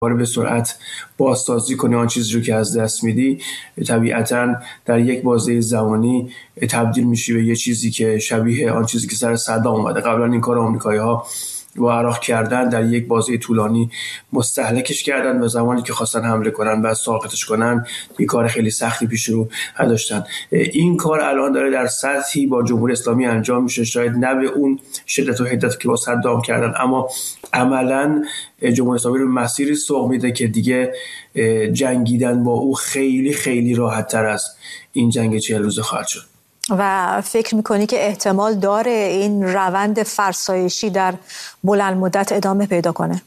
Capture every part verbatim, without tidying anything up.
به سرعت بازسازی کنی آن چیزی رو که از دست میدی، طبیعتاً در یک بازه زمانی تبدیل میشی به یه چیزی که شبیه آن چیزی که سر صدام اومده. قبلا این کار آمریکایی‌ها با عراق کردن، در یک بازه طولانی مستهلکش کردن و زمانی که خواستن حمله کنن و ساقطش کنن یک کار خیلی سختی پیش رو داشتن. این کار الان داره در سطحی با جمهوری اسلامی انجام میشه، شاید نه به اون شدت و حدت که با صدام کردن، اما عملاً جمهوری اسلامی رو مسیری سوق میده که دیگه جنگیدن با او خیلی خیلی راحت تر از این جنگ چهل روزه خواهد شد. و فکر میکنی که احتمال داره این روند فرسایشی در بلند مدت ادامه پیدا کنه؟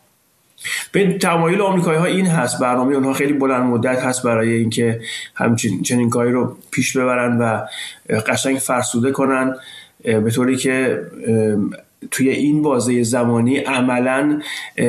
به تمایل آمریکایی‌ها این هست، برنامه اونها خیلی بلند مدت هست برای اینکه همچین چنین کاری رو پیش ببرن و قشنگ فرسوده کنن، به طوری که توی این بازه زمانی عملاً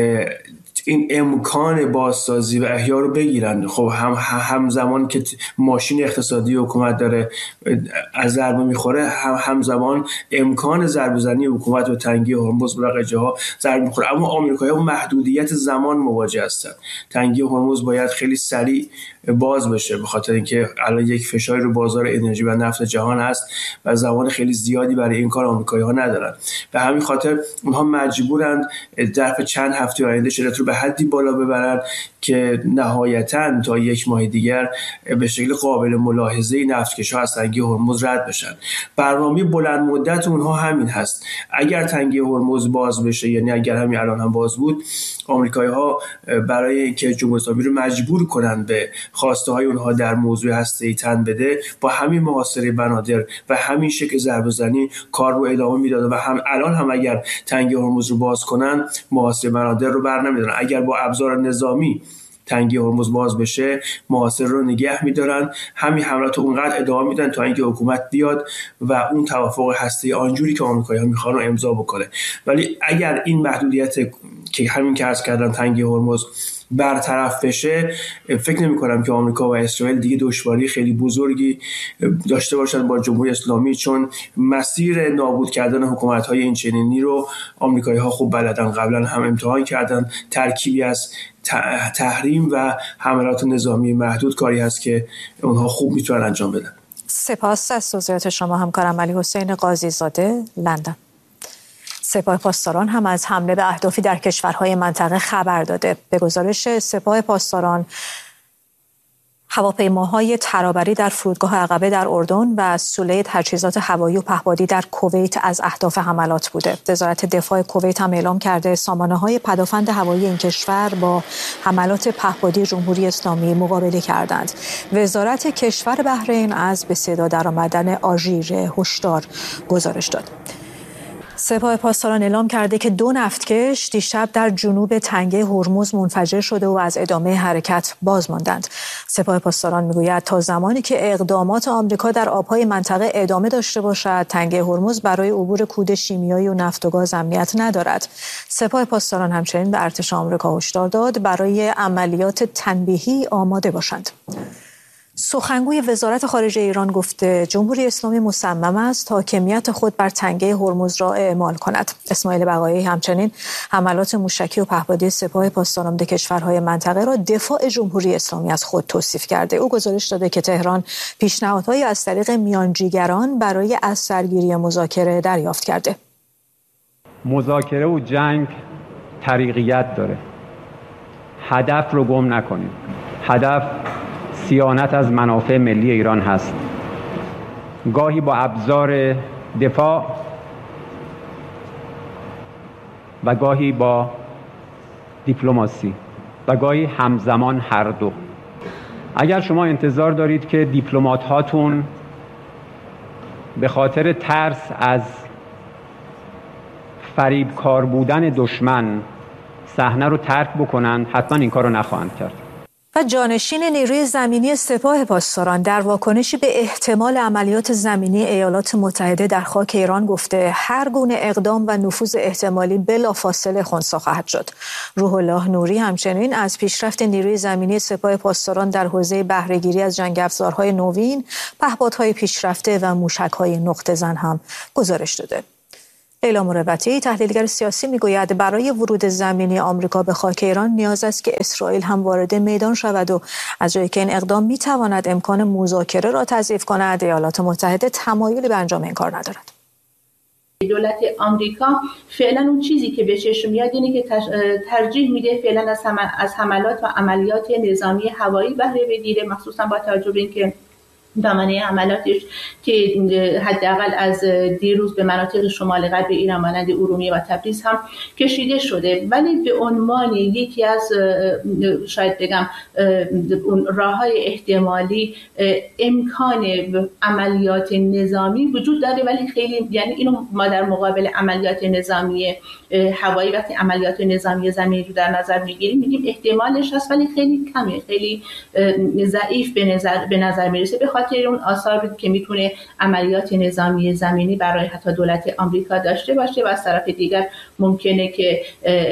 این امکان بازسازی و احیا رو بگیرن. خب هم همزمان که ماشین اقتصادی حکومت داره از ضربه میخوره، هم همزمان امکان ضربه‌زنی حکومت و تنگی هرمز و بقیه جاها ضربه میخوره. اما آمریکایی‌ها با محدودیت زمان مواجه هستن. تنگی هرمز باید خیلی سریع باز بشه، به خاطر اینکه الان یک فشاری رو بازار انرژی و نفت جهان هست و زمان خیلی زیادی برای این کار آمریکایی‌ها ندارن. به همین خاطر اونها مجبورند ظرف چند هفته آینده شرایط رو به حدی بالا ببرن که نهایتاً تا یک ماه دیگر به شکل قابل ملاحظه‌ای نفتکش‌ها از تنگی هرمز رد بشن. برنامه بلند مدت اونها همین هست. اگر تنگی هرمز باز بشه، یعنی اگر همین الان هم باز بود، آمریکایی‌ها برای اینکه جمهوری اسلامی رو مجبور کنن به خواسته های اونها در موضوع هسته‌ای تن بده، با همین محاصره بنادر و همین شکل ضربه‌زنی کار رو ادامه میداد و هم الان هم اگر تنگی هرمز رو باز کنن محاصره بنادر رو برنمی‌دارن. اگر با ابزار نظامی تنگی هرمز باز بشه، محاصره رو نگه می‌دارن، همین حملات رو اونقدر ادامه میدن تا اینکه حکومت بیاد و اون توافق هسته‌ای آنجوری که آمریکایی‌ها می‌خوان رو امضا بکنه. ولی اگر این محدودیت که همین که عرض کردن تنگی هرمز برطرف بشه، فکر نمی کنم که آمریکا و اسرائیل دیگه دشواری خیلی بزرگی داشته باشن با جمهوری اسلامی، چون مسیر نابود کردن حکومت‌های این چنینی رو آمریکایی‌ها خوب بلدن. قبلا هم امتحان کردن. ترکیبی از تحریم و حملات نظامی محدود کاری هست که اونها خوب میتونن انجام بدن. سپاس از توضیحات شما همکارم علی حسین قاضی زاده، لندن. سپاه پاسداران هم از حمله به اهدافی در کشورهای منطقه خبر داده. به گزارش سپاه پاسداران، هواپیماهای ترابری در فرودگاه عقبه در اردن و سوله تجهیزات هوایی و پهپادی در کویت از اهداف حملات بوده. وزارت دفاع کویت هم اعلام کرده سامانه‌های پدافند هوایی این کشور با حملات پهپادی جمهوری اسلامی مقابله کردند. وزارت کشور بحرین از به صدا درآمدن آژیر هشدار گزارش داد. سپاه پاسداران اعلام کرده که دو نفتکش دیشب در جنوب تنگه هرمز منفجر شده و از ادامه حرکت باز ماندند. سپاه پاسداران میگوید تا زمانی که اقدامات آمریکا در آبهای منطقه ادامه داشته باشد، تنگه هرمز برای عبور کود شیمیایی و نفت و گاز امنیت ندارد. سپاه پاسداران همچنین به ارتش آمریکا هشدار داد برای عملیات تنبیهی آماده باشند. سخنگوی وزارت خارجه ایران گفته جمهوری اسلامی مصمم است حاکمیت خود بر تنگه هرمز را اعمال کند. اسماعیل بقایی همچنین حملات موشکی و پهپادی سپاه پاسداران به کشورهای منطقه را دفاع جمهوری اسلامی از خود توصیف کرده. او گزارش داده که تهران پیشنهادهایی از طریق میانجیگران برای از سرگیری مذاکره دریافت کرده. مذاکره و جنگ طریقیت داره. هدف رو گم نکنید. هدف صیانت از منافع ملی ایران هست. گاهی با ابزار دفاع و گاهی با دیپلماسی و گاهی همزمان هر دو. اگر شما انتظار دارید که دیپلمات هاتون به خاطر ترس از فریبکار بودن دشمن صحنه رو ترک بکنن، حتما این کار رو نخواهند کرد. و جانشین نیروی زمینی سپاه پاسداران در واکنشی به احتمال عملیات زمینی ایالات متحده در خاک ایران گفته هر گونه اقدام و نفوذ احتمالی بلافاصله خنثی خواهد شد. روح الله نوری همچنین از پیشرفت نیروی زمینی سپاه پاسداران در حوزه بهره‌گیری از جنگ افزارهای نوین، پهپادهای پیشرفته و موشک‌های نقطه زن هم گزارش داده. لیلا مروتی تحلیلگر سیاسی میگوید برای ورود زمینی آمریکا به خاک ایران نیاز است که اسرائیل هم وارد میدان شود و از جایی که این اقدام میتواند امکان مذاکره را تضعیف کند، ایالات متحده تمایلی به انجام این کار ندارد. دولت آمریکا فعلا اون چیزی که به چشم میاد اینه که ترجیح میده فعلا از از حملات و عملیات نظامی هوایی بهره بگیره، مخصوصا با توجه به اینکه دامنه عملاتش که حداقل از دیروز به مناطق شمال غرب ایران مانند ارومیه و تبریز هم کشیده شده، ولی به عنوان یکی از شاید بگم اون راههای احتمالی امکان عملیات نظامی وجود داره، ولی خیلی، یعنی اینو ما در مقابل عملیات نظامی هوایی وقتی عملیات نظامی زمینی رو در نظر میگیریم میگیم احتمالش هست، ولی خیلی کمه، خیلی ضعیف به نظر به نظر میرسه به خاطر اون آثار که میتونه عملیات نظامی زمینی برای حتی دولت آمریکا داشته باشه و از طرف دیگر ممکنه که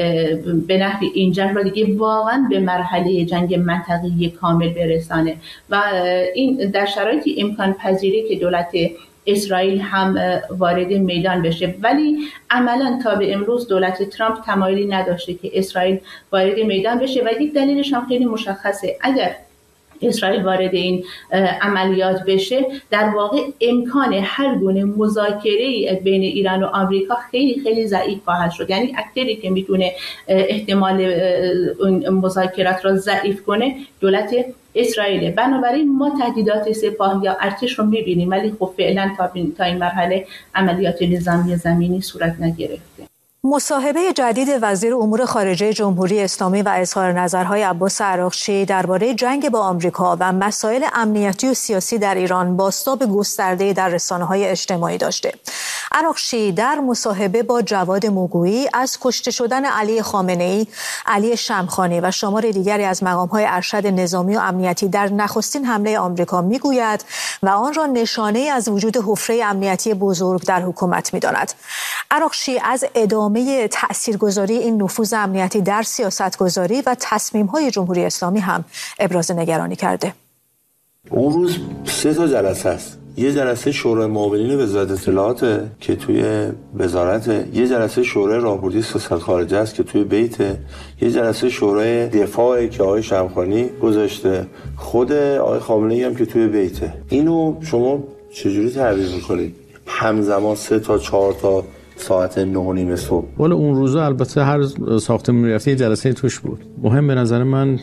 به نحوی این جنگ را دیگه واقعا به مرحله جنگ منطقه‌ای کامل برسانه و این در شرایطی امکان پذیره که دولت اسرائیل هم وارد میدان بشه، ولی عملا تا به امروز دولت ترامپ تمایلی نداشته که اسرائیل وارد میدان بشه و یک دلیلش هم خیلی مشخصه. اگر اسرائیل وارد این عملیات بشه در واقع امکان هر گونه مذاکره بین ایران و آمریکا خیلی خیلی ضعیف خواهد شد، یعنی اکتری که میتونه احتمال اون مذاکرات را ضعیف کنه دولت اسرائیل. بنابراین ما تهدیدات سپاه یا ارتش رو میبینیم، ولی خب فعلا تا این مرحله عملیات نظامی زمینی صورت نگرفته. مصاحبه جدید وزیر امور خارجه جمهوری اسلامی و اظهار نظرهای عباس عراقچی درباره جنگ با آمریکا و مسائل امنیتی و سیاسی در ایران بازتاب گسترده‌ای در رسانه‌های اجتماعی داشته. عراقچی در مصاحبه با جواد موگویی از کشته شدن علی خامنه‌ای، علی شمخانی و شمار دیگری از مقام‌های ارشد نظامی و امنیتی در نخستین حمله آمریکا میگوید و آن را نشانه‌ای از وجود حفره امنیتی بزرگ در حکومت می‌داند. عراقچی از ادامه تأثیرگذاری این نفوذ امنیتی در سیاستگذاری و تصمیم‌های جمهوری اسلامی هم ابراز نگرانی کرده. اون روز سه تا جلسه است. یه جلسه شورای معاونین وزارت اطلاعات که توی وزارت، یه جلسه شورای راهبردی سیاست خارجه است که توی بیت، یه جلسه شورای دفاع که آقای شمخانی گذاشته، خود آقای خامنه‌ای هم که توی بیته. اینو شما چجوری تعبیر می‌کنید؟ همزمان سه تا چهار تا ساعت نه و نیم صبح. والا اون روزا البته هر ساختمون میرفتی یه جلسه توش بود. مهم به نظر من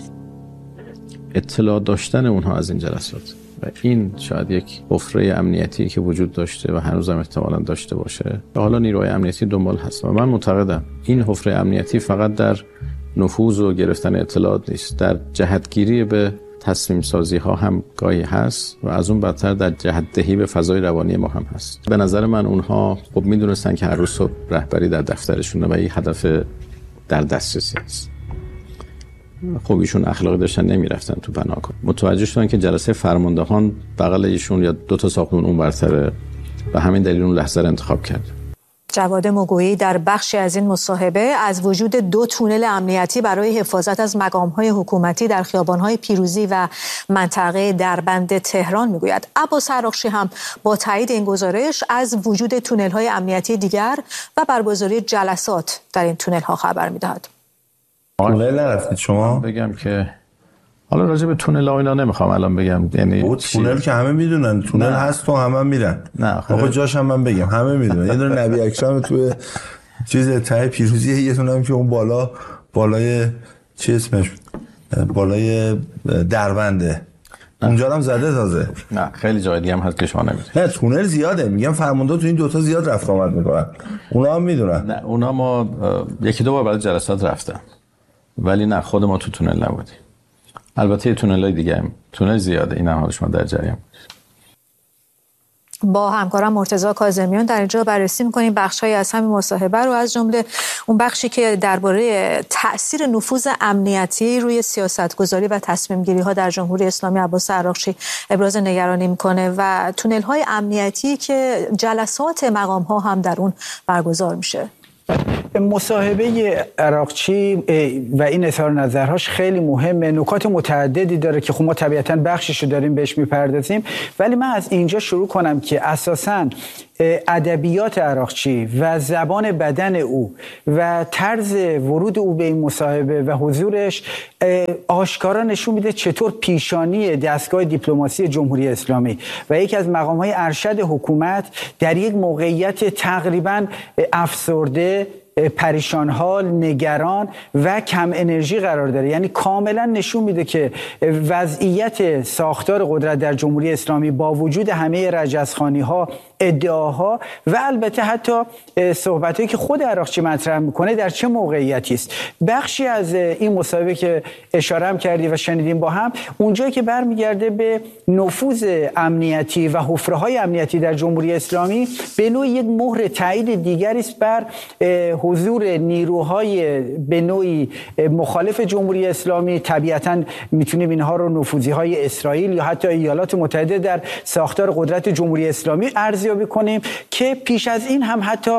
اطلاع داشتن اونها از این جلسات و این شاید یک حفره امنیتی که وجود داشته و هنوزم احتمالاً داشته باشه و حالا نیروهای امنیتی دنبال هست و من معتقدم این حفره امنیتی فقط در نفوذ و گرفتن اطلاعات نیست، در جهتگیری به تصمیم سازی ها هم گاهی هست و از اون بدتر در جهت دهی به فضای روانی ما هم هست. به نظر من اونها خب میدونستن که هر روز صبح رهبری در دفترشونه و این هدف در دسترسی است. خب ایشون اخلاقی داشتن نمیرفتن تو بناکن. متوجه شدن که جلسه فرماندهان بغل ایشون یا دو تا ساختمون اون برتره و همین دلیل اون لحظه رو انتخاب کرد. جواد موگویی در بخشی از این مصاحبه از وجود دو تونل امنیتی برای حفاظت از مقام‌های حکومتی در خیابان‌های پیروزی و منطقه دربند تهران میگوید. عباس عراقچی هم با تایید این گزارش از وجود تونل‌های امنیتی دیگر و برگزاری جلسات در این تونل‌ها خبر می‌دهد. تونل نرفتید شما؟ بگم که حالا راجع به تونل ها اینا نمیخوام الان بگم، یعنی بود تونل که همه میدونن تونل نه. هست و همه هم میرن. نه آقا جاش هم من بگم همه میدونن. یه دونه نبی اکرم توی چیز ته پیروزی، یه دونه هم که اون بالا بالای چی اسمش بالای دربنده اونجا هم زده تازه. نه خیلی جای دیگه هم هست که شما نمیدونید. نه تونل زیاده، میگم فرمانده تو این دوتا زیاد رفت آمد میکنن، اونا هم میدونن. نه اونا ما یکی دو بار برای جلسات رفتم ولی نه خود ما تو تونل نبودیم. البته تونل‌های دیگه هم تونل زیاده، این هم حال شما در جریان. با همکارم مرتضی کاظمیان در اینجا بررسی می‌کنیم بخش‌هایی از همین مصاحبه رو، از جمله اون بخشی که درباره تأثیر نفوذ امنیتی روی سیاستگذاری و تصمیم‌گیری‌ها در جمهوری اسلامی عباس عراقچی ابراز نگرانی می‌کنه و تونل‌های امنیتی که جلسات مقام‌ها هم در اون برگزار میشه. مصاحبه عراقچی و این اظهار نظرهاش خیلی مهمه، نکات متعددی داره که خب ما طبیعتاً بخششو داریم بهش میپردازیم، ولی من از اینجا شروع کنم که اساساً ادبیات عراقچی و زبان بدن او و طرز ورود او به این مصاحبه و حضورش آشکارا نشون میده چطور پیشانی دستگاه دیپلماسی جمهوری اسلامی و یکی از مقام‌های ارشد حکومت در یک موقعیت تقریباً افسرده، پریشان حال، نگران و کم انرژی قرار داره. یعنی کاملا نشون میده که وضعیت ساختار قدرت در جمهوری اسلامی با وجود همه رجزخوانی ها، ادعاها و البته حتی صحبتایی که خود عراقچی مطرح میکنه در چه موقعیتی است. بخشی از این مصاحبه که اشاره هم کردی و شنیدیم با هم، اونجایی که برمیگرده به نفوذ امنیتی و حفره‌های امنیتی در جمهوری اسلامی، به نوعی یک مهر تایید دیگری است بر حضور نیروهای به نوعی مخالف جمهوری اسلامی. طبیعتاً میتونیم اینها رو نفوذی‌های اسرائیل یا حتی ایالات متحده در ساختار قدرت جمهوری اسلامی ارزیابی کنیم که پیش از این هم حتی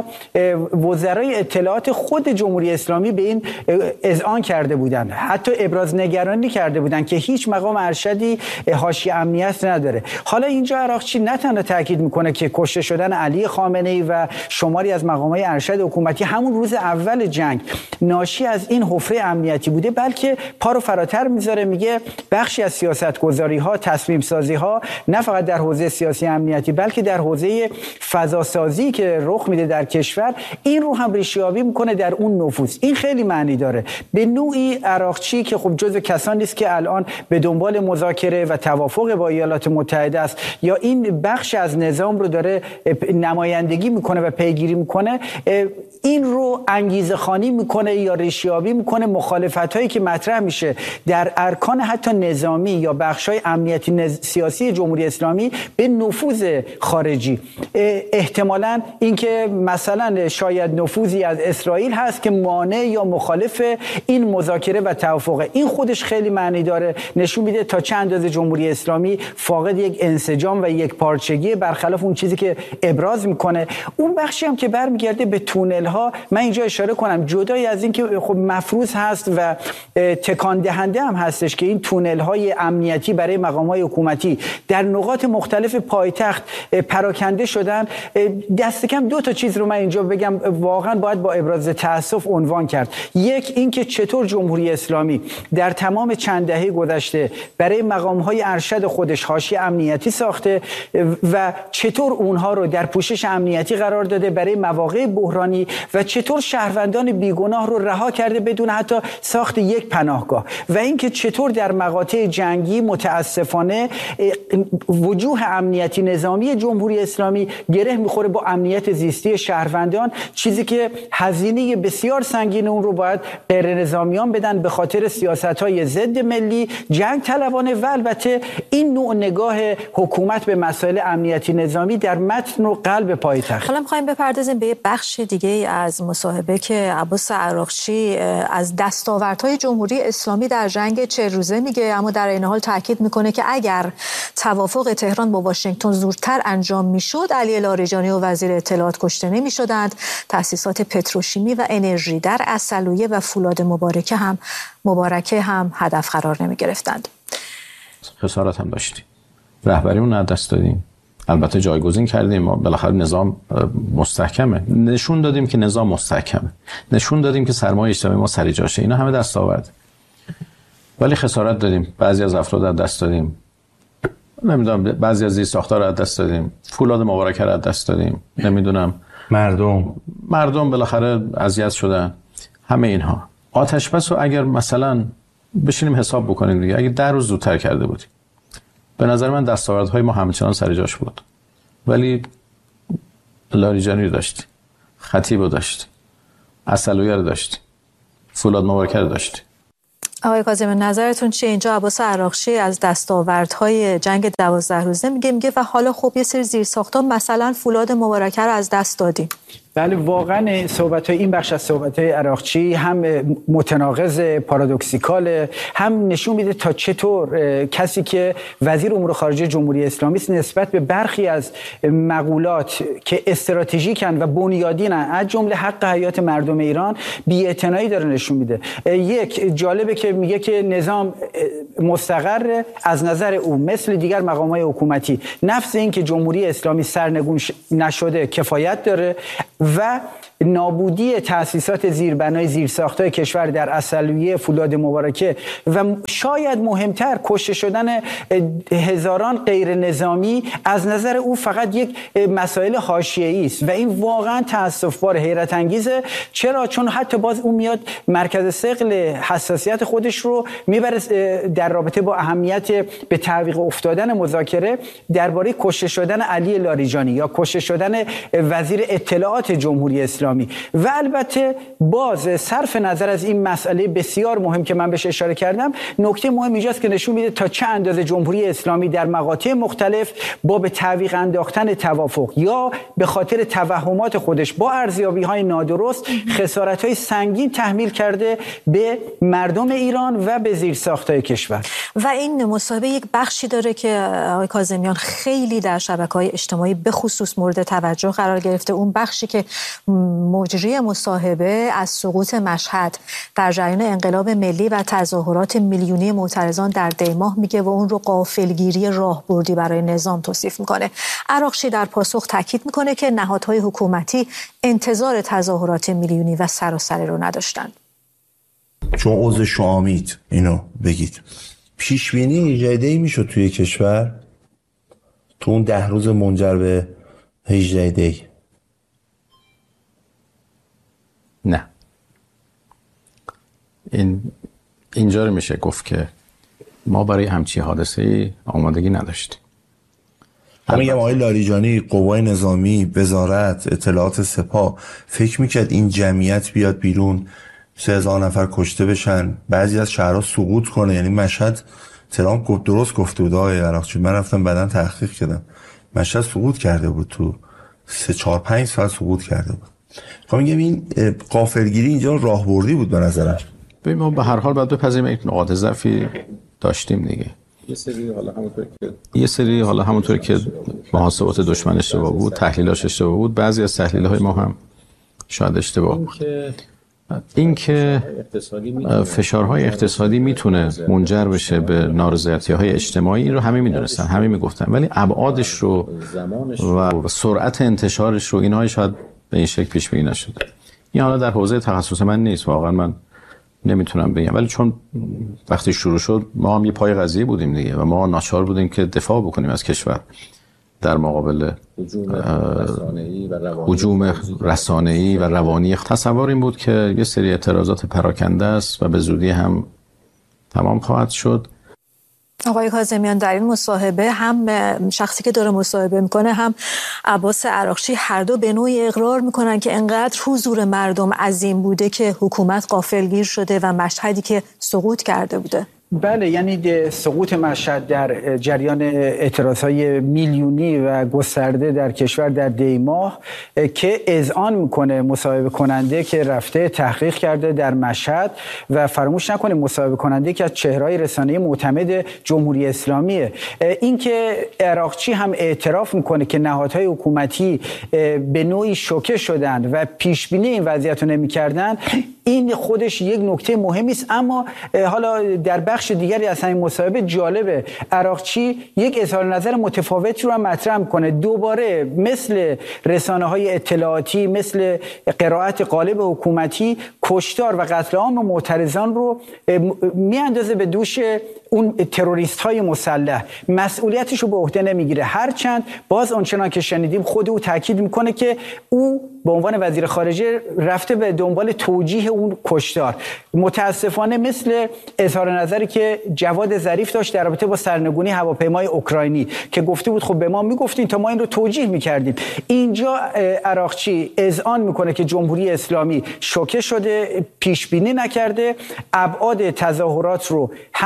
وزرای اطلاعات خود جمهوری اسلامی به این اذعان کرده بودند، حتی ابراز نگرانی کرده بودند که هیچ مقام ارشدی حاشیه امنیت نداره. حالا اینجا عراقچی نه تنها تاکید میکنه که کشته شدن علی خامنه‌ای و شماری از مقامات ارشد حکومتی همون روز اول جنگ ناشی از این حفره امنیتی بوده، بلکه پا رو فراتر میذاره، میگه بخشی از سیاستگذاری ها، تصمیم سازی ها نه فقط در حوزه سیاسی امنیتی بلکه در حوزه فضاسازی که رخ میده در کشور، این رو هم ریشه‌یابی میکنه در اون نفوذ. این خیلی معنی داره. به نوعی عراقچی که خب جزو کسانی است که الان به دنبال مذاکره و توافق با ایالات متحده است یا این بخش از نظام رو داره نمایندگی میکنه و پیگیری میکنه، این رو انگیزه خوانی میکنه یا ریشه‌یابی میکنه مخالفتایی که مطرح میشه در ارکان حتی نظامی یا بخشای امنیتی نز... سیاسی جمهوری اسلامی به نفوذ خارجی. احتمالاً اینکه مثلا شاید نفوذی از اسرائیل هست که مانع یا مخالف این مذاکره و توافق، این خودش خیلی معنی داره، نشون میده تا چه اندازه جمهوری اسلامی فاقد یک انسجام و یک پارچگی برخلاف اون چیزی که ابراز میکنه. اون بخشی هم که برمیگرده به تونل ها، من اینجا اشاره کنم جدای از این که خب مفروض هست و تکان دهنده هم هستش که این تونل های امنیتی برای مقام های حکومتی در نقاط مختلف پایتخت پراکنده شدن، دست کم دو تا چیز رو من اینجا بگم واقعا باید با ابراز تأسف عنوان کرد. یک، این که چطور جمهوری اسلامی در تمام چند دهه گذشته برای مقام های ارشد خودش حاشیه امنیتی ساخته و چطور اونها رو در پوشش امنیتی قرار داده برای مواقع بحرانی و چطور شهروندان بیگناه رو رها کرده بدون حتی ساخت یک پناهگاه، و اینکه چطور در مقاطع جنگی متاسفانه وجوه امنیتی نظامی جمهوری اسلامی گره میخوره با امنیت زیستی شهروندان، چیزی که هزینه بسیار سنگین اون رو باید غیر نظامیان بدن به خاطر سیاست‌های ضد ملی، جنگ طلبانه و البته این نوع نگاه حکومت به مسائل امنیتی نظامی در متن و قلب پایتخت. حالا می‌خوایم بپردازیم به بخش دیگه از مصاحبه که عباس عراقچی از دستاوردهای جمهوری اسلامی در جنگ چه روزه میگه، اما در این حال تاکید میکنه که اگر توافق تهران با واشنگتن زودتر انجام میشد، علی لاریجانی و وزیر اطلاعات کشته نمیشدند، تأسیسات پتروشیمی و انرژی در عسلویه و فولاد مبارکه هم مبارکه هم هدف قرار نمی گرفتند. خسارت هم داشتیم، رهبریمون از دست دادیم، البته جایگزین کردیم، ما بالاخره نظام مستحکمه، نشون دادیم که نظام مستحکمه، نشون دادیم که سرمایه اجتماعی ما سر جاشه، اینا همه دستاورد، ولی خسارت دادیم، بعضی از افراد از دست دادیم، نمیدونم بعضی از زیر ساختار از دست دادیم، فولاد مبارکه از دست دادیم، نمیدونم مردم مردم بالاخره اذیت شدن، همه اینها. آتش بس رو اگر مثلا بشینیم حساب بکنیم دیگه، اگه ده روز زودتر کرده بودیم، به نظر من دستاوردهای ما همچنان سر جاش بود، ولی لاریجانی رو داشتی، خطیب رو داشتی، عسلویه رو داشتی، فولاد مبارکه رو داشتی. آقای کاظمی نظرتون چیه؟ اینجا عباس عراقچی از دستاوردهای جنگ دوازده روزه میگه میگه و حالا خب یه سری زیرساخت‌ها مثلا فولاد مبارکه رو از دست دادیم. بله واقعا صحبت‌های این بخش از صحبت‌های عراقچی هم متناقض، پارادوکسیکال، هم نشون میده تا چطور کسی که وزیر امور خارجه جمهوری اسلامی است نسبت به برخی از مقولات که استراتژیکن و بنیادینن از جمله حق حیات مردم ایران بی‌اعتنایی داره نشون میده. یک جالبه که میگه که نظام مستقر از نظر او مثل دیگر مقامات حکومتی، نفس این که جمهوری اسلامی سرنگون نشده کفایت داره و نابودی تأسیسات زیربنای زیرساخت‌های کشور در اصلیه فولاد مبارکه و شاید مهمتر کشته شدن هزاران غیر نظامی از نظر او فقط یک مسائل حاشیه‌ای است و این واقعا تأسف‌بار، حیرت انگیزه. چرا؟ چون حتی باز اون میاد مرکز ثقل حساسیت خودش رو میبره در رابطه با اهمیت به تعویق افتادن مذاکره درباره کشته شدن علی لاریجانی یا کشته شدن وزیر اطلاعات جمهوری اسلامی. و البته باز صرف نظر از این مسئله بسیار مهم که من بهش اشاره کردم، نکته مهم اینجاست که نشون میده تا چه اندازه جمهوری اسلامی در مقاطع مختلف با به تعویق انداختن توافق یا به خاطر توهمات خودش با ارزیابی‌های نادرست خسارت‌های سنگین تحمیل کرده به مردم ایران و به زیرساخت‌های کشور. و این مصاحبه یک بخشی داره که آقای کاظمیان خیلی در شبکه‌های اجتماعی به خصوص مورد توجه قرار گرفته. اون بخشی که مجری مصاحبه از سقوط مشهد در جریان انقلاب ملی و تظاهرات میلیونی معترضان در دیماه میگه و اون رو غافلگیری راهبردی برای نظام توصیف میکنه. عراقچی در پاسخ تاکید میکنه که نهادهای حکومتی انتظار تظاهرات میلیونی و سراسری رو نداشتن. چون عضو شعامید اینو بگید، پیش بینی جدیدی میشد توی کشور تو اون ده روز منجر به هجده دی؟ نه، این اینجا رو میشه گفت که ما برای همچی حادثه آمادگی نداشتیم. من میگم آقای لاریجانی، قوای نظامی، وزارت اطلاعات، سپاه فکر میکرد این جمعیت بیاد بیرون، سه هزار نفر کشته بشن، بعضی از شهرها سقوط کنه؟ یعنی مشهد، ترامپ گفت درست گفته بود آقای عراقچی، من رفتم بعدن تحقیق کردم، مشهد سقوط کرده بود، تو سه چهار پنج سال سقوط کرده بود. خب میگم این غافلگیری اینجا راهبردی بود به نظرم. ببین ما به هر حال باید بپذیریم یک نقاط ضعفی داشتیم دیگه. یه سری حالا همونطور که یه سری حالا همونطور که محاسبات دشمن اشتباه بود، تحلیلاش اشتباه بود، بعضی از تحلیل‌های ما هم شاید اشتباه بود. این که فشارهای اقتصادی میتونه منجر بشه به نارضایتی‌های اجتماعی، این رو همه میدونستن، همه میگفتن، ولی ابعادش رو و سرعت انتشارش رو اینها شاید به این شکل پیش بینی نشده. این حالا در حوزه تخصص من نیست، واقعا من نمیتونم بگم، ولی چون وقتی شروع شد ما هم یه پای قضیه بودیم دیگه و ما ناچار بودیم که دفاع بکنیم از کشور در مقابل هجوم رسانه‌ای و روانی. تصور این بود که یه سری اعتراضات پراکنده است و به زودی هم تمام خواهد شد. آقای کاظمیان در این مصاحبه هم شخصی که داره مصاحبه میکنه هم عباس عراقچی هر دو به نوعی اقرار میکنن که انقدر حضور مردم عظیم بوده که حکومت غافلگیر شده و مشهدی که سقوط کرده بوده. بله، یعنی سقوط مشهد در جریان اعتراضهای میلیونی و گسترده در کشور در دیماه که اذعان میکنه مصاحبه کننده که رفته تحقیق کرده در مشهد و فراموش نکنه مصاحبه کننده که از چهره‌های رسانه‌ای معتمد جمهوری اسلامیه. این که عراقچی هم اعتراف میکنه که نهادهای حکومتی به نوعی شوکه شدن و پیش بینی این وضعیت رو نمی‌کردن، این خودش یک نکته مهمی است. اما حالا در بخش دیگری از همین مصاحبه جالبه، عراقچی یک اظهار نظر متفاوتی رو هم مطرح میکنه. دوباره مثل رسانه‌های اطلاعاتی، مثل قرائت قالب حکومتی، کشتار و قتل عام معترضان رو میاندازه به دوش اون تروریست‌های مسلح، مسئولیتش رو به عهده نمیگیره. هرچند باز اونچنان که شنیدیم خود او تاکید میکنه که او به عنوان وزیر خارجه رفته به دنبال توجیه اون کشتار. متاسفانه مثل اظهار نظری که جواد ظریف داشت در رابطه با سرنگونی هواپیمای اوکراینی که گفته بود خب به ما میگفتین تا ما این رو توجیه میکردیم. اینجا عراقچی اذعان میکنه که جمهوری اسلامی شوکه شده، پیش بینی نکرده، ابعاد تظاهرات رو هم او هم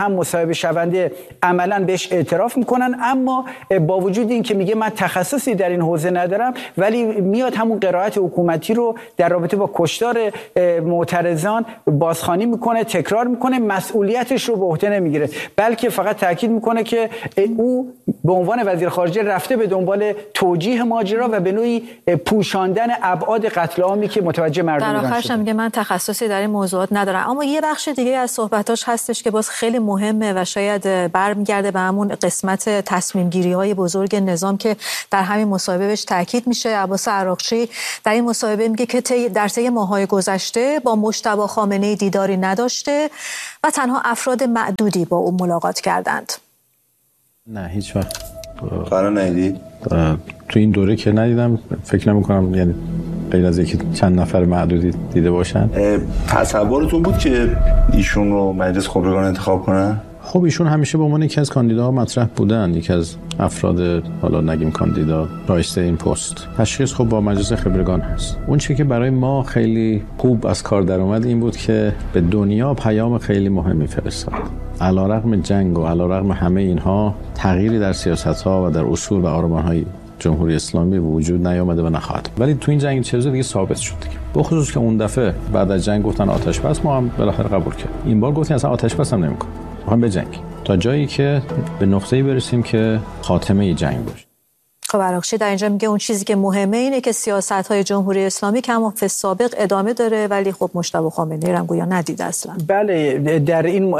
هم مصاحبه شونده عملاً بهش اعتراف میکنن، اما با وجود این که میگه من تخصصی در این حوزه ندارم، ولی میاد همون قرائت حکومتی رو در رابطه با کشتار معترضان بازخوانی میکنه، تکرار میکنه، مسئولیتش رو به عهده نمیگیره، بلکه فقط تاکید میکنه که او به عنوان وزیر خارجه رفته به دنبال توجیه ماجرا و به نوعی پوشاندن ابعاد قتل عامی که متوجه مردم ایران شده. در آخرش میگه من تخصصی در این موضوعات ندارم. اما یه بخش دیگه از صحبتاش هستش که باز خیلی مهمه و شاید برمیگرده به همون قسمت تصمیم گیری های بزرگ نظام که در همین مصاحبه بهش تاکید میشه. عباس عراقچی در این مصاحبه میگه که در طی ماه‌های گذشته با مجتبی خامنه‌ای دیداری نداشته و تنها افراد معدودی با او ملاقات کردند. نه هیچ وقت قرار ندید؟ تو این دوره که ندیدم، فکر نمی کنم یعنی غیر از اینکه چند نفر معدودی دیده باشن. تصورتون بود که ایشون رو مجلس خبرگان انتخاب کنن؟ خب ایشون همیشه به عنوان یکی از کاندیداها مطرح بودن، یکی از افراد حالا نگیم کاندیدا رایسته این پست. تشخیص خب با مجلس خبرگان هست. اون چیزی که برای ما خیلی خوب از کار در اومد این بود که به دنیا پیام خیلی مهمی فرستاد. علیرغم جنگ و علیرغم همه اینها تغییری در سیاست‌ها و در اصول و آرمان‌های جمهوری اسلامی وجود نیامده و نخواهد. ولی تو این جنگ چیزا دیگه ثابت شد دیگه. بخصوص که اون دفعه بعد از جنگ گفتن آتش بس، ما هم بالاخره قبول کردیم. این بار گفتن اصلا آتش بس هم نمی‌کنیم. می‌خوایم به جنگ تا جایی که به نقطه‌ای برسیم که خاتمه جنگ باشه. خب عراقچی در اینجا میگه اون چیزی که مهمه اینه که سیاست‌های جمهوری اسلامی کما فی سابق ادامه داره، ولی خب مجتبی خامنه‌ای هم گویا ندید اصلا. بله، در این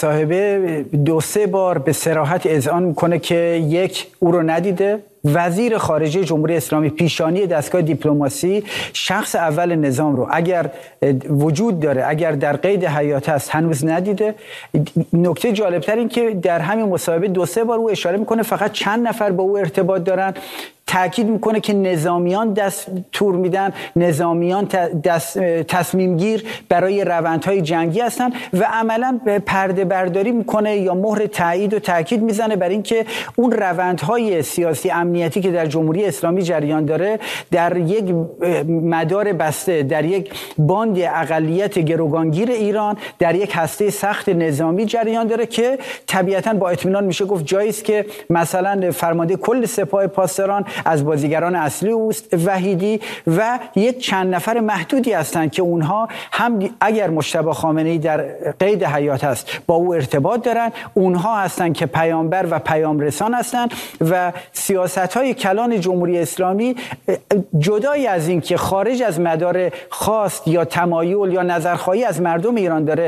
مصاحبه دو سه بار به صراحت اذعان میکنه که یک، او رو ندیده. وزیر خارجه جمهوری اسلامی، پیشانی دستگاه دیپلماسی، شخص اول نظام رو اگر وجود داره، اگر در قید حیات هست، هنوز ندیده. نکته جالبتر این که در همین مصاحبه دو سه بار او اشاره میکنه فقط چند نفر با او ارتباط دارن. تأکید میکنه که نظامیان دستور میدن، نظامیان دست تصمیم گیر برای روندهای جنگی هستن و عملا پرده برداری میکنه یا مهر تایید و تأکید میزنه بر اینکه اون روندهای سیاسی امنیتی که در جمهوری اسلامی جریان داره در یک مدار بسته، در یک باند اقلیت گروگانگیر ایران، در یک هسته سخت نظامی جریان داره که طبیعتاً با اطمینان میشه گفت جایی است که مثلا فرمانده کل سپاه پاسداران از بازیگران اصلی اوست وحیدی و یک چند نفر محدودی هستند که اونها هم اگر مجتبی خامنه‌ای در قید حیات هست با او ارتباط دارن، اونها هستند که پیامبر و پیام رسان هستند و سیاست‌های کلان جمهوری اسلامی جدای از این که خارج از مدار خواست یا تمایل یا نظرخواهی از مردم ایران داره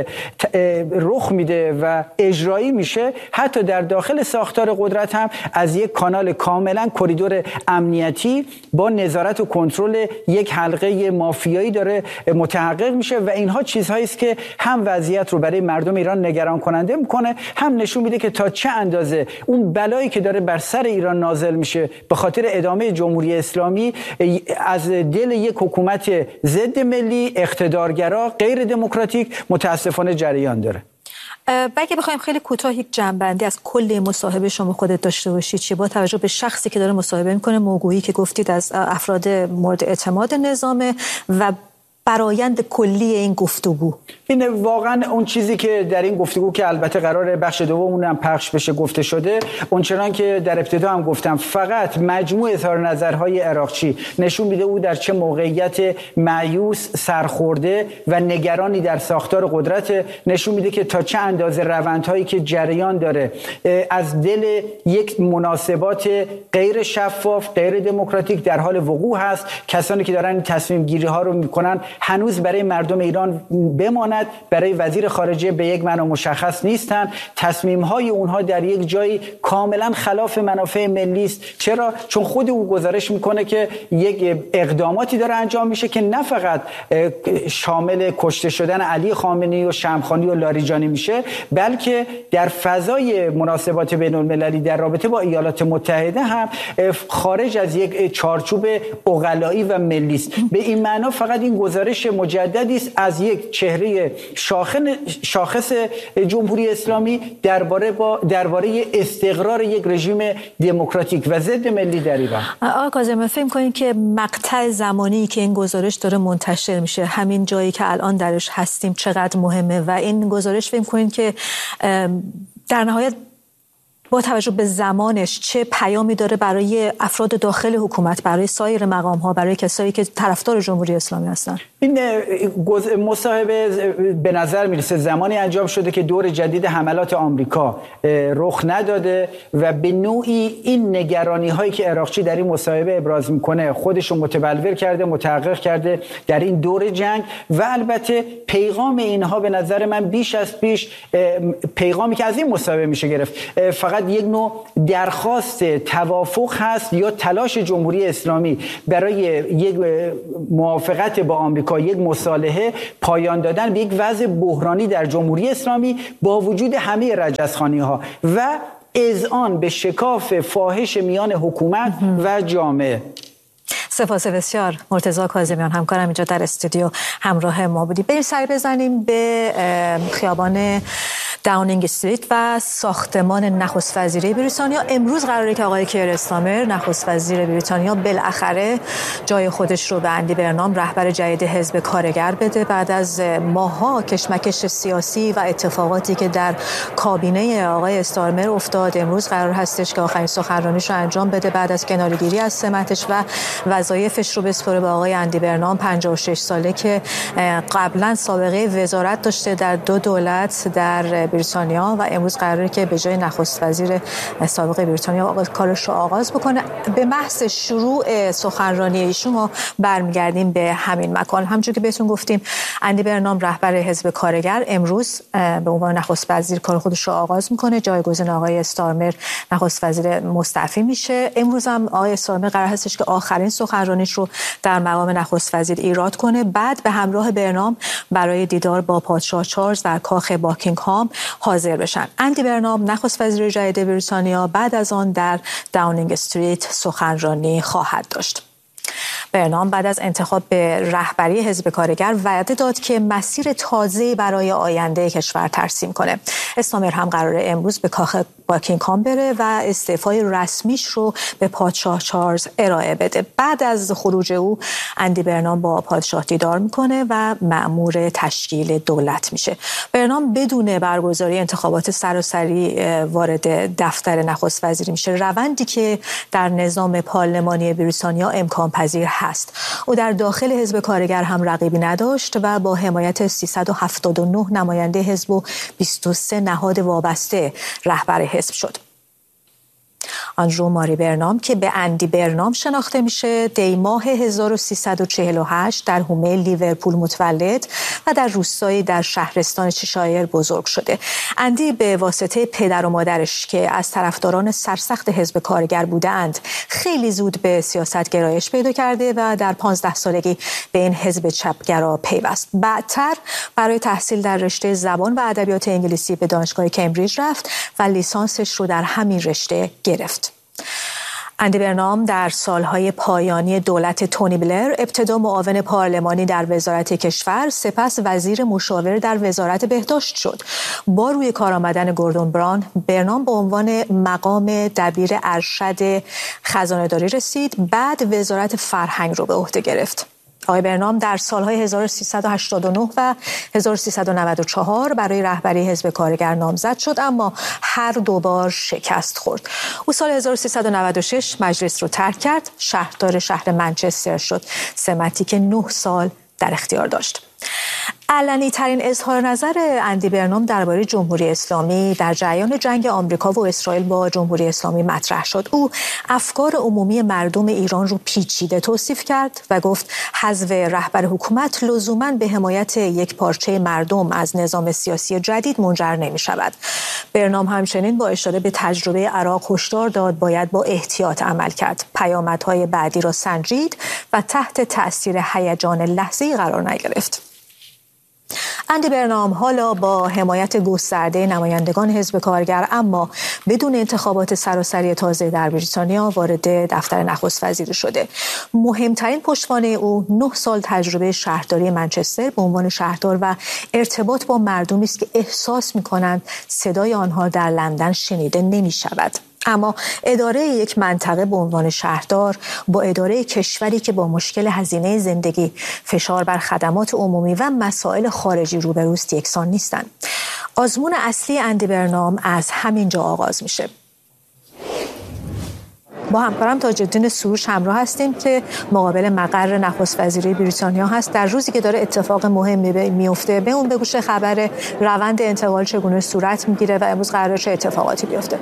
رخ میده و اجرایی میشه، حتی در داخل ساختار قدرت هم از یک کانال کاملا کریدور امنیتی با نظارت و کنترل یک حلقه مافیایی داره متحقق میشه و اینها چیزهایی است که هم وضعیت رو برای مردم ایران نگران کننده میکنه، هم نشون میده که تا چه اندازه اون بلایی که داره بر سر ایران نازل میشه به خاطر ادامه جمهوری اسلامی از دل یک حکومت ضد ملی، اقتدارگرا، غیر دموکراتیک متاسفانه جریان داره. اگه بخوایم خیلی کوتاه یک جنبندی از کل مصاحبه شما خودت داشته باشید، چی با توجه به شخصی که داره مصاحبه میکنه، موضوعی که گفتید از افراد مورد اعتماد نظامه و برآیند کلی این گفتگو، این واقعا اون چیزی که در این گفتگو که البته قراره بخش دوم هم پخش بشه گفته شده، اونچنان که در ابتدا هم گفتم، فقط مجموع اظهار نظرهای عراقچی نشون میده او در چه موقعیت مایوس، سرخورده و نگرانی در ساختار قدرت، نشون میده که تا چه اندازه روندهایی که جریان داره از دل یک مناسبات غیر شفاف، غیر دموکراتیک در حال وقوع هست. کسانی که دارن تصمیم گیری ها رو میکنن هنوز برای مردم ایران بماند، برای وزیر خارجه به یک معنا مشخص نیستن. تصمیم های اونها در یک جایی کاملا خلاف منافع ملی است. چرا؟ چون خود او گزارش میکنه که یک اقداماتی داره انجام میشه که نه فقط شامل کشته شدن علی خامنه‌ای و شمخانی و لاریجانی میشه، بلکه در فضای مناسبات بین المللی در رابطه با ایالات متحده هم خارج از یک چارچوب عقلایی و ملی است. به این معنا فقط این گزارش مجددی است از یک چهره شاخص جمهوری اسلامی درباره با درباره استقرار یک رژیم دموکراتیک و ضد ملی در ایران. آقای کاظمی، فکر می‌کنید که مقطع زمانی که این گزارش داره منتشر میشه، همین جایی که الان درش هستیم، چقدر مهمه و این گزارش فکر می‌کنید که در نهایت با توجه به زمانش چه پیامی داره برای افراد داخل حکومت، برای سایر مقام‌ها، برای کسایی که طرفدار جمهوری اسلامی هستن؟ این مصاحبه به نظر میرسه زمانی انجام شده که دور جدید حملات آمریکا رخ نداده و به نوعی این نگرانی هایی که عراقچی در این مصاحبه ابراز میکنه خودش رو متبلور کرده، متحقق کرده در این دور جنگ. و البته پیغام اینها به نظر من بیش از پیش پیغامی که از این مصاحبه میشه گرفت فقط یک نوع درخواست توافق هست یا تلاش جمهوری اسلامی برای یک موافقت با آمریکا، یک مصالحه، پایان دادن به یک وضع بحرانی در جمهوری اسلامی با وجود همه رجزخوانی ها و اذعان به شکاف فاحش میان حکومت و جامعه. سپاس بسیار. مرتضی کاظمیان همکارم اینجا در استودیو همراه ما بودی. بریم سری بزنیم به خیابان داونینگ استریت و ساختمان نخست وزیری بریتانیا. امروز قراره که آقای کیر استارمر نخست وزیر بریتانیا بالاخره جای خودش رو به اندی برنام رهبر جدید حزب کارگر بده. بعد از ماه‌ها کشمکش سیاسی و اتفاقاتی که در کابینه آقای استارمر افتاد، امروز قرار هستش که آخرین سخنرانیش رو انجام بده بعد از کناره‌گیری از سمتش و وظایفش رو بسپره به آقای اندی برنام، پنجاه و شش ساله که قبلا سابقه وزارت داشته در دو دولت در بریتانیا و امروز قراره که به جای نخست وزیر سابق بریتانیا کارش رو آغاز بکنه. به محض شروع سخنرانی ایشون ما برمیگردیم به همین مکان. همونجوری که بهتون گفتیم اندی برنام رهبر حزب کارگر امروز به عنوان نخست وزیر کار خودش رو آغاز میکنه. جایگزین آقای استارمر نخست وزیر مستعفی میشه. امروز هم آقای استارمر قرار هستش که آخرین سخنرانیش رو در مقام نخست وزیر ایراد کنه، بعد به همراه برنام برای دیدار با پادشاه چارلز در کاخ باکینگهام حاضر بشن. اندی برنام نخست وزیر جدید بریتانیا بعد از آن در داونینگ استریت سخنرانی خواهد داشت. برنام بعد از انتخاب به رهبری حزب کارگر وعده داد که مسیر تازه‌ای برای آینده کشور ترسیم کنه. استارمر هم قراره امروز به کاخ باکینگهام بره و استعفای رسمیش رو به پادشاه چارلز ارائه بده. بعد از خروج او اندی برنام با پادشاه دیدار میکنه و مأمور تشکیل دولت میشه. برنام بدون برگزاری انتخابات سراسری وارد دفتر نخست وزیری میشه، روندی که در نظام پارلمانی بریتانیا امکان پذیر هست. او در داخل حزب کارگر هم رقیبی نداشت و با حمایت سیصد و هفتاد و نه نماینده حزب و بیست و سه نهاد وابسته رهبر حزب شد. آندرو ماری برنام که به اندی برنام شناخته میشه دی ماه هزار و سیصد و چهل و هشت در حومه لیورپول متولد و در روستایی در شهرستان چشایر بزرگ شده. اندی به واسطه پدر و مادرش که از طرفداران سرسخت حزب کارگر بودند خیلی زود به سیاست گرایش پیدا کرده و در پانزده سالگی به این حزب چپگرا پیوست. بعدتر برای تحصیل در رشته زبان و ادبیات انگلیسی به دانشگاه کمبریج رفت و لیسانسش رو در همین رشته گرفت. اندی برنام در سالهای پایانی دولت تونی بلر ابتدا معاون پارلمانی در وزارت کشور، سپس وزیر مشاور در وزارت بهداشت شد. با روی کار آمدن گوردون براون، برنام به عنوان مقام دبیر ارشد خزانه‌داری رسید، بعد وزارت فرهنگ رو به عهده گرفت. آقای برنام در سالهای هزار و سیصد و هشتاد و نه و هزار و سیصد و نود و چهار برای رهبری حزب کارگر نامزد شد، اما هر دو بار شکست خورد. او سال هزار و سیصد و نود و شش مجلس رو ترک کرد، شهردار شهر منچستر شد، سمتی که نه سال در اختیار داشت. علنی ترین اظهار نظر اندی برنام درباره جمهوری اسلامی در جریان جنگ آمریکا و اسرائیل با جمهوری اسلامی مطرح شد. او افکار عمومی مردم ایران رو پیچیده توصیف کرد و گفت حذف رهبر حکومت لزوماً به حمایت یک پارچه مردم از نظام سیاسی جدید منجر نمی شود. برنام همچنین با اشاره به تجربه عراق هشدار داد باید با احتیاط عمل کرد، پیامدهای بعدی را سنجید و تحت تأثیر هیجان لحظه‌ای قرار نگرفت. اندی برنام حالا با حمایت گسترده نمایندگان حزب کارگر اما بدون انتخابات سراسری تازه در بریتانیا وارد دفتر نخست وزیری شده. مهمترین پشتوانه او نه سال تجربه شهرداری منچستر به عنوان شهردار و ارتباط با مردمی است که احساس می‌کنند صدای آنها در لندن شنیده نمی‌شود. اما اداره یک منطقه به عنوان شهردار با اداره کشوری که با مشکل هزینه زندگی، فشار بر خدمات عمومی و مسائل خارجی روبروست یکسان نیستند. آزمون اصلی اندی برنام از همینجا آغاز میشه. با همکارم تاج‌الدین سروش همراه هستیم که مقابل مقر نخست وزیری بریتانیا هست در روزی که داره اتفاق مهمی میفته. به اون بگوش خبر روند انتقال چگونه صورت میگیره و امروز قراره چه اتفاقاتی بیفته؟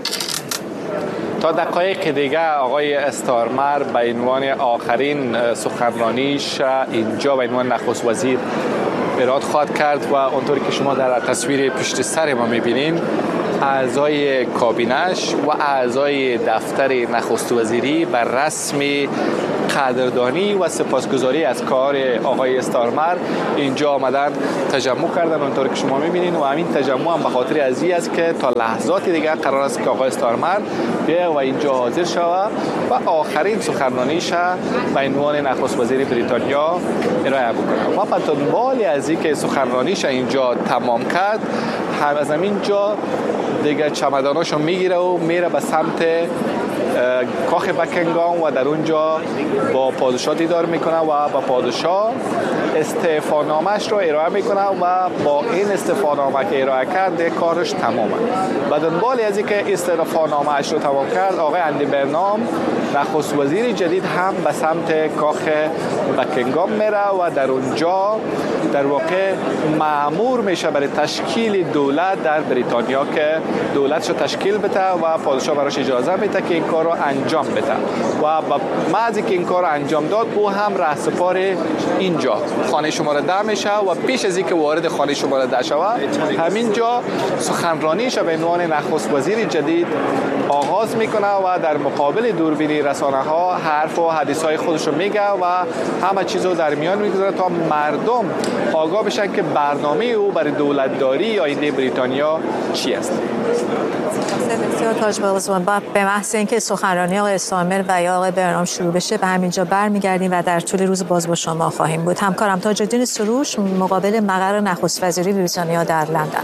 تا دقایق دیگه آقای استارمر به عنوان آخرین سخنرانیش اینجا به عنوان نخست وزیر ایراد خواهد کرد و اونطوری که شما در تصویر پشت سر ما میبینین اعضای کابینش و اعضای دفتر نخست وزیری بر رسم قدردانی و سپاسگزاری از کار آقای استارمر اینجا آمدن تجمع کردن اونطور که شما میبینین و همین تجمع هم به خاطر ازی است که تا لحظات دیگه قرار است که آقای استارمر بیاید و اینجا حاضر شود و آخرین سخنرانیش به عنوان نخست وزیر بریتانیا ارائه بکنه و بعد دنبال از اینکه سخنرانیش اینجا تمام کرد هم از همینجا دیگه چمداناشو میگیره و میره به سمت کاخ بکینگام و در اونجا با پادشاه دیدار میکنه و با پادشاه استعفانامه‌اش رو ارائه میکنه و با این استعفانامه که ارائه کرده کارش تمامه. بعد دنبال از اینکه استعفانامه‌اش رو تمام کرد آقای اندی برنام نخست وزیر جدید هم به سمت کاخ بکینگام میره و در اونجا در واقع مأمور میشه برای تشکیل دولت در بریتانیا که دولتشو تشکیل بده و پادشاه براش اجازه میده که این کار رو انجام بده و بعد که این کار رو انجام داد او هم رهسپار اینجا خانه شماره ده میشه و پیش از اینکه وارد خانه شماره ده شود همینجا سخنرانیش به عنوان نخست وزیر جدید آغاز میکنه و در مقابل دوربینی رسانه ها حرف و حدیث های خودش رو میگه و همه چیزو در میان میگذاره تا مردم آگاه بشن که برنامه او برای دولتداری آینده بریتانیا چی است. بسیار تاج بازمان با به محض اینکه سخنرانی آقای استارمر و یا آقای برنام شروع بشه به همینجا برمیگردیم و در طول روز باز با شما خواهیم بود. همکارم تاج‌الدین سروش مقابل مقر نخست وزیری بریتانیا در لندن.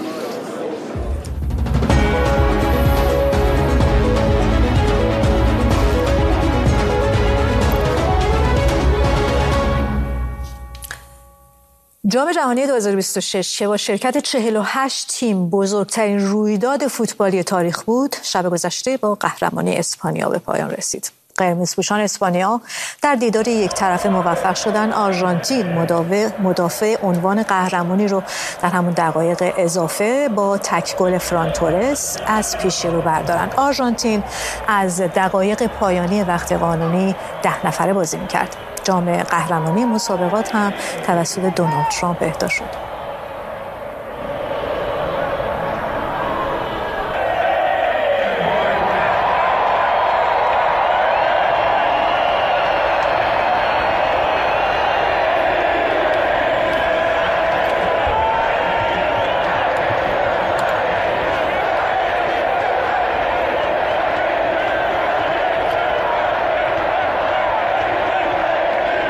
جام جهانی دو هزار و بیست و شش که با شرکت چهل و هشت تیم بزرگترین رویداد فوتبالی تاریخ بود، شب گذشته با قهرمانی اسپانیا به پایان رسید. قرمزپوشان اسپانیا در دیدار یک طرفه موفق شدن آرژانتین مدافع مدافع عنوان قهرمانی رو در همون دقایق اضافه با تک گل فران تورس از پیش رو بردارن. آرژانتین از دقایق پایانی وقت قانونی ده نفره بازی می‌کرد. جام قهرمانی مسابقات هم توسط دونالد ترامپ اهدا شد.